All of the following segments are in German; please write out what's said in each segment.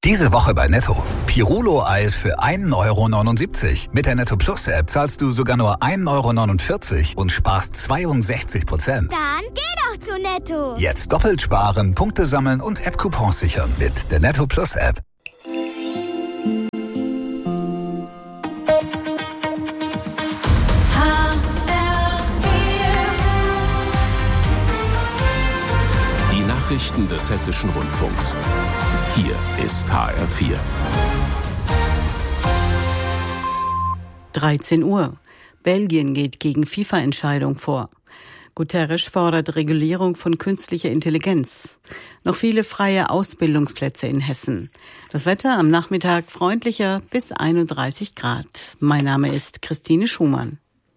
Diese Woche bei Netto. Pirulo-Eis für 1,79 €. Mit der Netto Plus App zahlst du sogar nur 1,49 € und sparst 62%. Dann geh doch zu Netto. Jetzt doppelt sparen, Punkte sammeln und App-Coupons sichern mit der Netto Plus App. Die Nachrichten des Hessischen Rundfunks. Hier ist HR4. 13 Uhr. Belgien geht gegen FIFA-Entscheidung vor. Guterres fordert Regulierung von künstlicher Intelligenz. Noch viele freie Ausbildungsplätze in Hessen. Das Wetter am Nachmittag freundlicher bis 31 Grad. Mein Name ist Christine Schumann.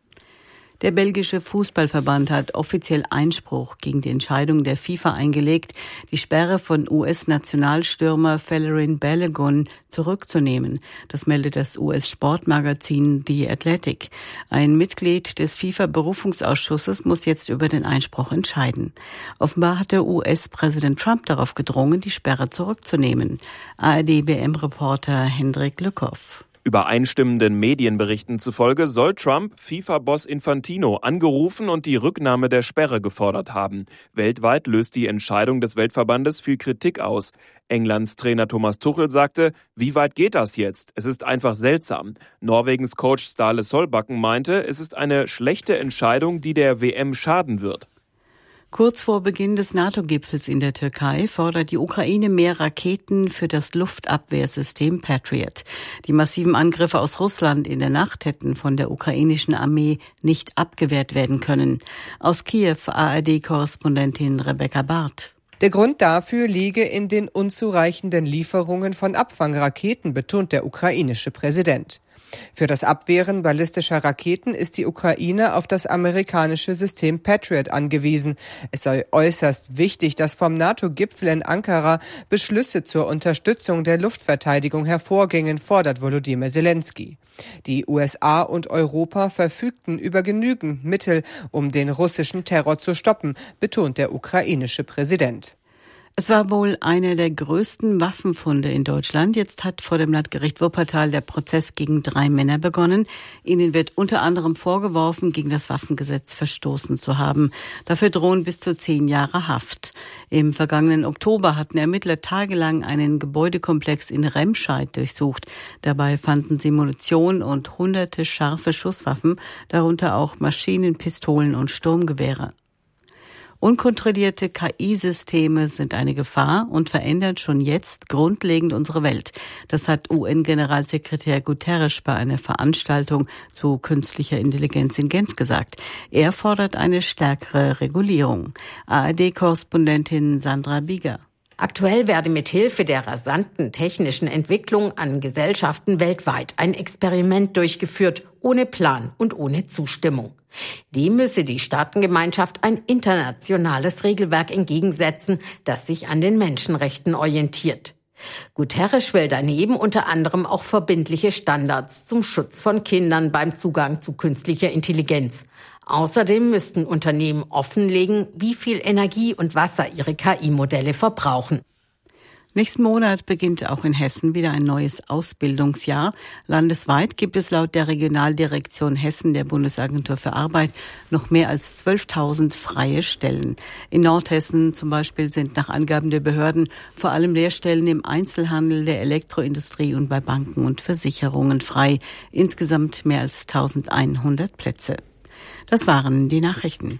Der belgische Fußballverband hat offiziell Einspruch gegen die Entscheidung der FIFA eingelegt, die Sperre von US-Nationalstürmer Folarin Balogun zurückzunehmen. Das meldet das US-Sportmagazin The Athletic. Ein Mitglied des FIFA-Berufungsausschusses muss jetzt über den Einspruch entscheiden. Offenbar hat der US-Präsident Trump darauf gedrungen, die Sperre zurückzunehmen. ARD-WM-Reporter Hendrik Lückhoff. Übereinstimmenden Medienberichten zufolge soll Trump FIFA-Boss Infantino angerufen und die Rücknahme der Sperre gefordert haben. Weltweit löst die Entscheidung des Weltverbandes viel Kritik aus. Englands Trainer Thomas Tuchel sagte, wie weit geht das jetzt? Es ist einfach seltsam. Norwegens Coach Ståle Solbakken meinte, es ist eine schlechte Entscheidung, die der WM schaden wird. Kurz vor Beginn des NATO-Gipfels in der Türkei fordert die Ukraine mehr Raketen für das Luftabwehrsystem Patriot. Die massiven Angriffe aus Russland in der Nacht hätten von der ukrainischen Armee nicht abgewehrt werden können. Aus Kiew ARD-Korrespondentin Rebecca Barth. Der Grund dafür liege in den unzureichenden Lieferungen von Abfangraketen, betont der ukrainische Präsident. Für das Abwehren ballistischer Raketen ist die Ukraine auf das amerikanische System Patriot angewiesen. Es sei äußerst wichtig, dass vom NATO-Gipfel in Ankara Beschlüsse zur Unterstützung der Luftverteidigung hervorgingen, fordert Volodymyr Zelensky. Die USA und Europa verfügten über genügend Mittel, um den russischen Terror zu stoppen, betont der ukrainische Präsident. Es war wohl einer der größten Waffenfunde in Deutschland. Jetzt hat vor dem Landgericht Wuppertal der Prozess gegen 3 Männer begonnen. Ihnen wird unter anderem vorgeworfen, gegen das Waffengesetz verstoßen zu haben. Dafür drohen bis zu 10 Jahre Haft. Im vergangenen Oktober hatten Ermittler tagelang einen Gebäudekomplex in Remscheid durchsucht. Dabei fanden sie Munition und hunderte scharfe Schusswaffen, darunter auch Maschinen, Pistolen und Sturmgewehre. Unkontrollierte KI-Systeme sind eine Gefahr und verändern schon jetzt grundlegend unsere Welt. Das hat UN-Generalsekretär Guterres bei einer Veranstaltung zu künstlicher Intelligenz in Genf gesagt. Er fordert eine stärkere Regulierung. ARD-Korrespondentin Sandra Bieger. Aktuell werde mithilfe der rasanten technischen Entwicklung an Gesellschaften weltweit ein Experiment durchgeführt, ohne Plan und ohne Zustimmung. Dem müsse die Staatengemeinschaft ein internationales Regelwerk entgegensetzen, das sich an den Menschenrechten orientiert. Guterres will daneben unter anderem auch verbindliche Standards zum Schutz von Kindern beim Zugang zu künstlicher Intelligenz. Außerdem müssten Unternehmen offenlegen, wie viel Energie und Wasser ihre KI-Modelle verbrauchen. Nächsten Monat beginnt auch in Hessen wieder ein neues Ausbildungsjahr. Landesweit gibt es laut der Regionaldirektion Hessen der Bundesagentur für Arbeit noch mehr als 12.000 freie Stellen. In Nordhessen zum Beispiel sind nach Angaben der Behörden vor allem Lehrstellen im Einzelhandel, der Elektroindustrie und bei Banken und Versicherungen frei. Insgesamt mehr als 1.100 Plätze. Das waren die Nachrichten.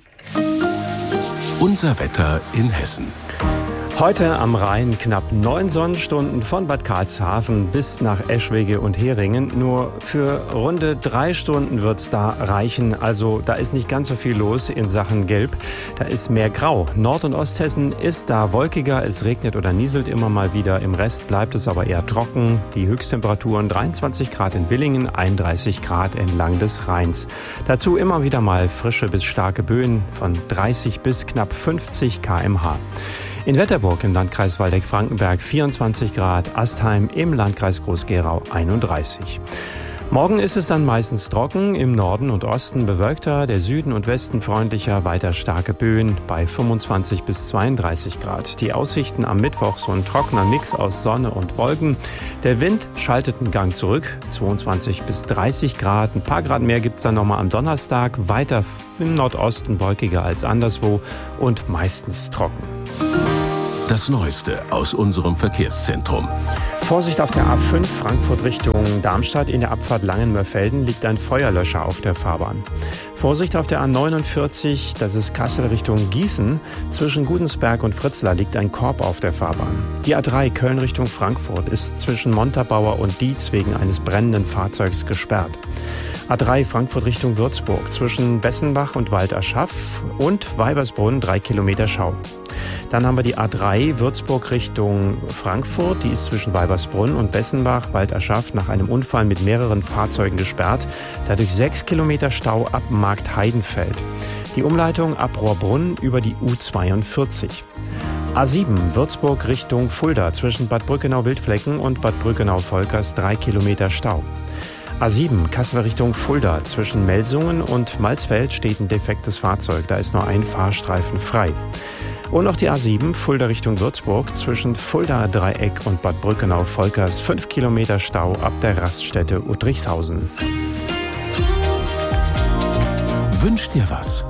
Unser Wetter in Hessen. Heute am Rhein knapp 9 Sonnenstunden von Bad Karlshafen bis nach Eschwege und Heringen. Nur für runde 3 Stunden wird's da reichen. Also da ist nicht ganz so viel los in Sachen Gelb. Da ist mehr Grau. Nord- und Osthessen ist da wolkiger. Es regnet oder nieselt immer mal wieder. Im Rest bleibt es aber eher trocken. Die Höchsttemperaturen 23 Grad in Billingen, 31 Grad entlang des Rheins. Dazu immer wieder mal frische bis starke Böen von 30 bis knapp 50 km/h. In Wetterburg im Landkreis Waldeck-Frankenberg 24 Grad, Astheim im Landkreis Groß-Gerau 31. Morgen ist es dann meistens trocken, im Norden und Osten bewölkter, der Süden und Westen freundlicher, weiter starke Böen bei 25 bis 32 Grad. Die Aussichten am Mittwoch so ein trockener Mix aus Sonne und Wolken. Der Wind schaltet einen Gang zurück, 22 bis 30 Grad. Ein paar Grad mehr gibt es dann nochmal am Donnerstag, weiter im Nordosten wolkiger als anderswo und meistens trocken. Das Neueste aus unserem Verkehrszentrum. Vorsicht auf der A5 Frankfurt Richtung Darmstadt. In der Abfahrt Langenmörfelden liegt ein Feuerlöscher auf der Fahrbahn. Vorsicht auf der A49, das ist Kassel Richtung Gießen. Zwischen Gudensberg und Fritzlar liegt ein Korb auf der Fahrbahn. Die A3 Köln Richtung Frankfurt ist zwischen Montabaur und Dietz wegen eines brennenden Fahrzeugs gesperrt. A3 Frankfurt Richtung Würzburg zwischen Bessenbach und Walderschaff und Weibersbrunn 3 Kilometer Stau. Dann haben wir die A3 Würzburg Richtung Frankfurt. Die ist zwischen Weibersbrunn und Bessenbach, Walderschaff nach einem Unfall mit mehreren Fahrzeugen gesperrt. Dadurch 6 Kilometer Stau ab Markt Heidenfeld. Die Umleitung ab Rohrbrunn über die U42. A7 Würzburg Richtung Fulda zwischen Bad Brückenau-Wildflecken und Bad Brückenau-Volkers 3 Kilometer Stau. A7 Kassel Richtung Fulda zwischen Melsungen und Malsfeld steht ein defektes Fahrzeug. Da ist nur ein Fahrstreifen frei. Und noch die A7 Fulda Richtung Würzburg zwischen Fulda Dreieck und Bad Brückenau-Volkers 5 Kilometer Stau ab der Raststätte Uttrichshausen. Wünsch dir was?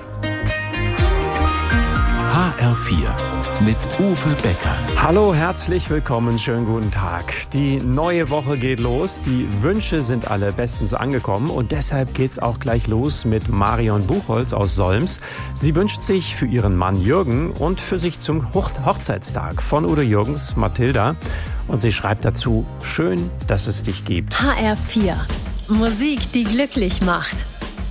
HR4 mit Uwe Becker. Hallo, herzlich willkommen, schönen guten Tag. Die neue Woche geht los, die Wünsche sind alle bestens angekommen und deshalb geht's auch gleich los mit Marion Buchholz aus Solms. Sie wünscht sich für ihren Mann Jürgen und für sich zum Hochzeitstag von Udo Jürgens Mathilda und sie schreibt dazu: Schön, dass es dich gibt. HR4 Musik, die glücklich macht.